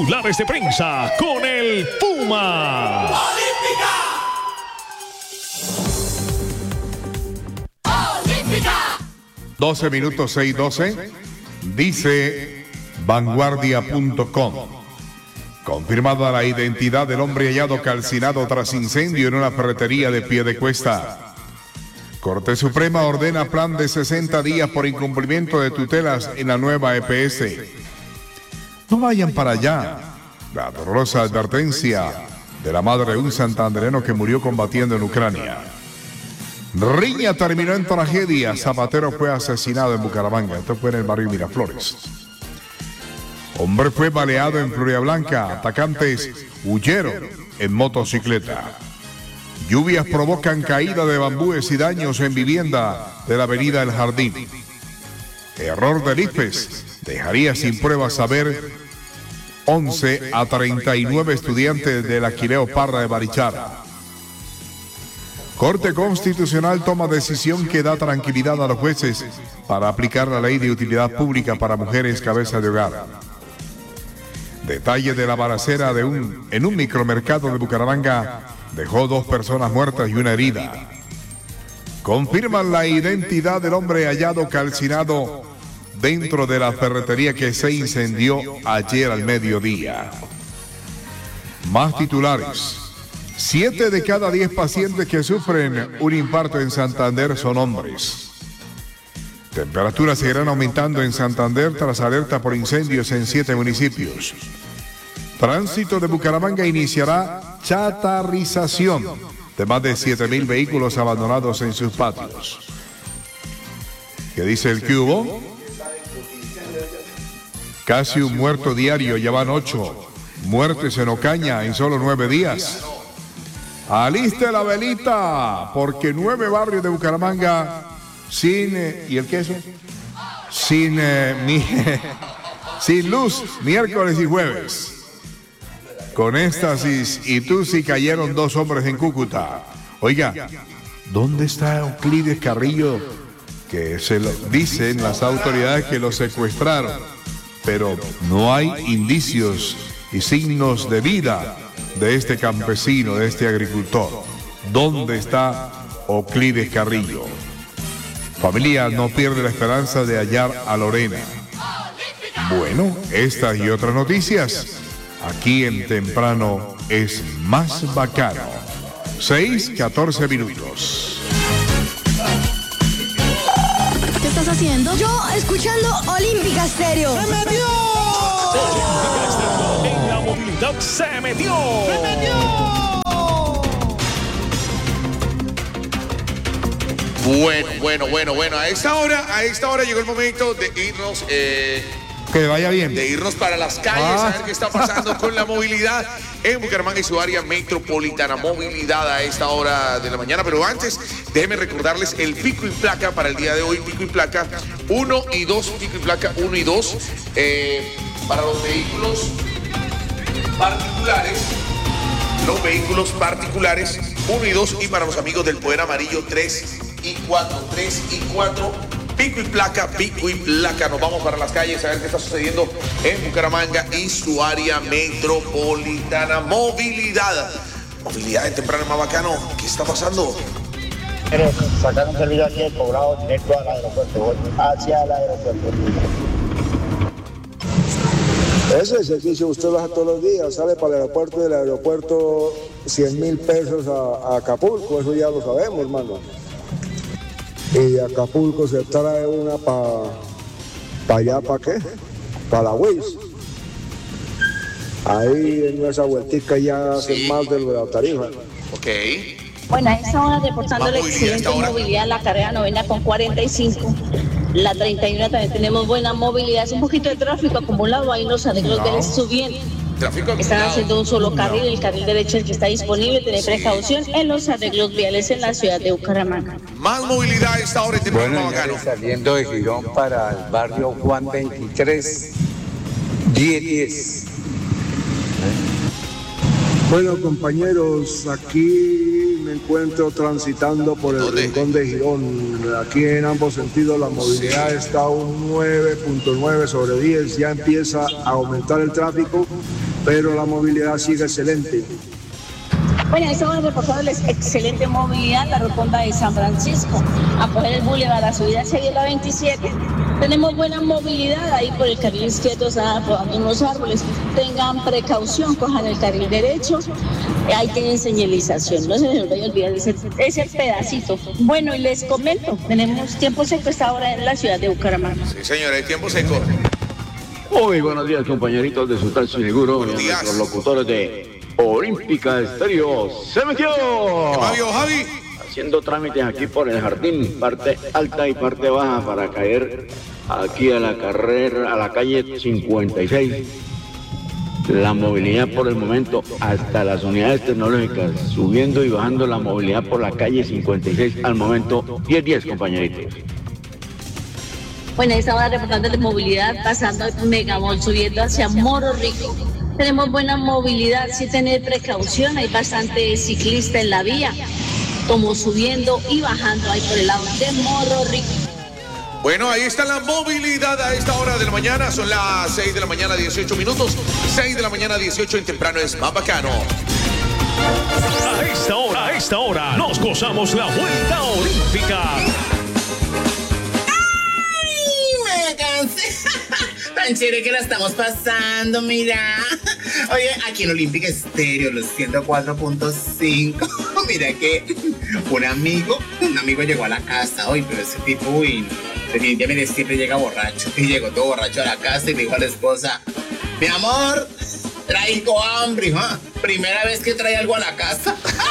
titulares de prensa con el Puma. ¡Olímpica! ¡Olímpica! 12 minutos 6:12. Dice vanguardia.com. Confirmada la identidad del hombre hallado calcinado tras incendio en una ferretería de Piedecuesta. Corte Suprema ordena plan de 60 días por incumplimiento de tutelas en la nueva EPS. No vayan para allá. La dolorosa advertencia de la madre de un santandereano que murió combatiendo en Ucrania. Riña terminó en tragedia. Zapatero fue asesinado en Bucaramanga. Esto fue en el barrio Miraflores. Hombre fue baleado en Floridablanca. Atacantes huyeron en motocicleta. Lluvias provocan caída de bambúes y daños en vivienda de la avenida El Jardín. Error del IFES dejaría sin pruebas saber 11 a 39 estudiantes del Aquileo Parra de Barichara. Corte Constitucional toma decisión que da tranquilidad a los jueces para aplicar la ley de utilidad pública para mujeres cabeza de hogar. Detalle de la balacera en un micromercado de Bucaramanga dejó 2 personas muertas y una herida. Confirman la identidad del hombre hallado calcinado dentro de la ferretería que se incendió ayer al mediodía. Más titulares. 7 de cada 10 pacientes que sufren un infarto en Santander son hombres. Temperaturas seguirán aumentando en Santander tras alerta por incendios en 7 municipios. Tránsito de Bucaramanga iniciará chatarrización de más de 7,000 vehículos abandonados en sus patios. ¿Qué dice el que hubo? Casi un muerto diario, ya van 8 muertes en Ocaña en solo 9 días. Aliste la velita, porque 9 barrios de Bucaramanga sin... ¿y el queso? Sin luz, miércoles y jueves. Con éxtasis y tusi cayeron 2 hombres en Cúcuta. Oiga, ¿dónde está Euclides Carrillo? Que se lo dicen las autoridades que lo secuestraron, pero no hay indicios y signos de vida de este campesino, de este agricultor. ¿Dónde está Euclides Carrillo? Familia no pierde la esperanza de hallar a Lorena. Bueno, estas y otras noticias aquí en Temprano es más bacano. 6:14 minutos. ¿Qué estás haciendo? Yo escuchando Olímpica Stereo. ¡Se metió! Olímpica Stereo en la movilidad se metió. ¡Se metió! Bueno. A esta hora llegó el momento de irnos. Que vaya bien. De irnos para las calles a ver qué está pasando con la movilidad en Bucaramanga y su área metropolitana. Movilidad a esta hora de la mañana. Pero antes, déjenme recordarles el pico y placa para el día de hoy. Pico y placa 1 y 2. Pico y placa 1 y 2. Para los vehículos particulares. Los vehículos particulares 1 y 2. Y para los amigos del Poder Amarillo 3 y 4. 3 y 4. Pico y placa, nos vamos para las calles a ver qué está sucediendo en Bucaramanga y su área metropolitana. Movilidad en Temprano más bacano. ¿Qué está pasando? Pero sacar un servicio aquí el Poblado directo al aeropuerto, voy hacia el aeropuerto. Ese servicio usted baja todos los días, sale para el aeropuerto, del aeropuerto 100,000 pesos a Acapulco, eso ya lo sabemos, hermano. Y de Acapulco se trae una para allá, ¿para qué? Para la Wiz. Ahí en esa vueltica ya hacen más de la tarifa. Ok. Bueno, a esta hora reportando el accidente de movilidad, la carrera novena con 45. La 31 también tenemos buena movilidad. Es un poquito de tráfico acumulado ahí en los arreglos del subiendo. Están haciendo un solo carril, el carril derecho el que está disponible. Tener precaución en los arreglos viales en la ciudad de Bucaramanga. Más movilidad a esta hora en Temprano bacano. Saliendo de Girón para el barrio Juan 23, 10. Bueno, compañeros, aquí me encuentro transitando por el rincón de Girón. Aquí en ambos sentidos la movilidad está un 9.9 sobre 10. Ya empieza a aumentar el tráfico pero la movilidad sigue excelente. Bueno, estamos reportando excelente movilidad en la rotonda de San Francisco, a coger el bulevar, a subir hacia la 27. Tenemos buena movilidad ahí por el carril izquierdo, están podando unos árboles. Tengan precaución, cojan el carril derecho, ahí tienen señalización, no se les vaya a olvidar ese pedacito. Bueno, y les comento, tenemos tiempo seco esta hora en la ciudad de Bucaramanga. Sí, señora, hay tiempo seco. Muy buenos días, compañeritos de Sultán Seguro, nuestros locutores de Olímpica Estéreo. ¡Se metió! ¿Qué más vio, Javi? Haciendo trámites aquí por el jardín, parte alta y parte baja, para caer aquí a la calle 56. La movilidad por el momento hasta las unidades tecnológicas, subiendo y bajando la movilidad por la calle 56 al momento 10-10, compañeritos. Bueno, esta hora reportando de movilidad, pasando el Megamall, subiendo hacia Morro Rico. Tenemos buena movilidad, sí tener precaución, hay bastante ciclista en la vía, como subiendo y bajando ahí por el lado de Morro Rico. Bueno, ahí está la movilidad a esta hora de la mañana. Son las 6 de la mañana, 18 minutos. 6 de la mañana, 18 en temprano es más bacano. A esta hora, nos gozamos la vuelta olímpica. ¡Ay, me cansé! Tan chévere que la estamos pasando, mira. Oye, aquí en Olímpica Estéreo, los 104.5. Mira que un amigo llegó a la casa hoy, pero ese tipo, uy, definitivamente siempre llega borracho. Y llegó todo borracho a la casa y le dijo a la esposa: mi amor, traigo hambre, ¿ja? Primera vez que trae algo a la casa.